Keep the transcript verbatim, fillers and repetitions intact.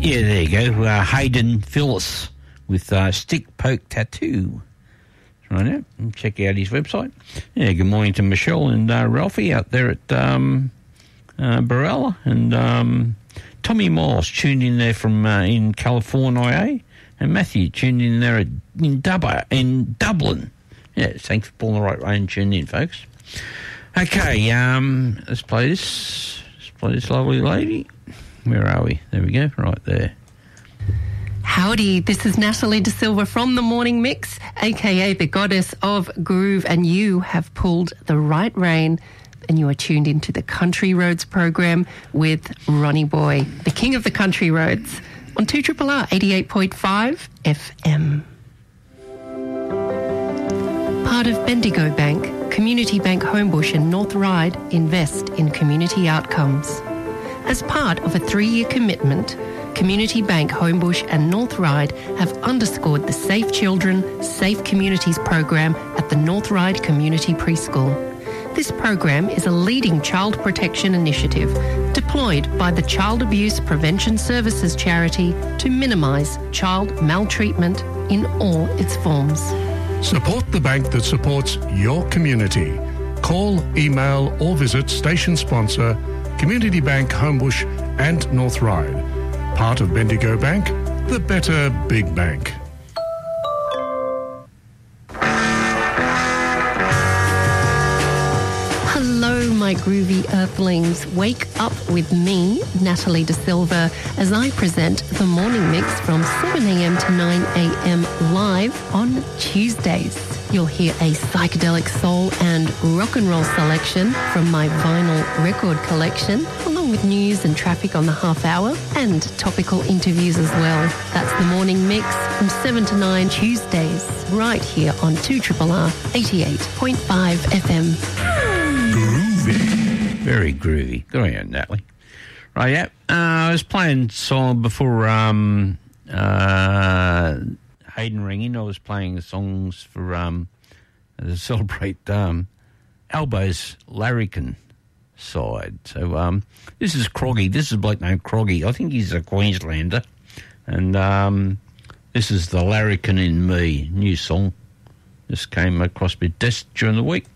Yeah, there you go. Uh, Hayden Phyllis with uh, Stick Poke Tattoo. Right now, check out his website. Yeah, good morning to Michelle and uh, Ralphie out there at um, uh, Barella, and um, Tommy Miles tuned in there from uh, in California, and Matthew tuned in there at, in, Dubba, in Dublin. Yeah, thanks for pulling the right way and tuning in, folks. Okay, um, let's play this. Let's play this lovely lady. Where are we? There we go, right there. Howdy, this is Natalie De Silva from The Morning Mix, aka the Goddess of Groove, and you have pulled the right rein and you are tuned into the Country Roads program with Ronnie Boy, the king of the country roads, on two R R R eighty-eight point five F M. Part of Bendigo Bank, Community Bank Homebush and North Ryde invest in community outcomes. As part of a three-year commitment, Community Bank Homebush and North Ryde have underscored the Safe Children, Safe Communities program at the North Ryde Community Preschool. This program is a leading child protection initiative deployed by the Child Abuse Prevention Services charity to minimise child maltreatment in all its forms. Support the bank that supports your community. Call, email or visit station sponsor Community Bank Homebush and North Ryde. Part of Bendigo Bank, the better big bank. Hello, my groovy earthlings. Wake up with me, Natalie De Silva, as I present the morning mix from seven a.m. to nine a.m. live on Tuesdays. You'll hear a psychedelic soul and rock and roll selection from my vinyl record collection, along with news and traffic on the half hour and topical interviews as well. That's the morning mix from seven to nine Tuesdays, right here on two R R R eighty-eight point five F M. Groovy. Very groovy. Good on you, Natalie. Right, yeah. Uh, I was playing song before um, uh, Hayden ringing. I was playing the songs for um, to celebrate um, Albo's Larrikin side. So um, this is Croggy. This is a bloke named Croggy. I think he's a Queenslander. And um, this is the Larrikin in Me, new song. This came across my desk during the week.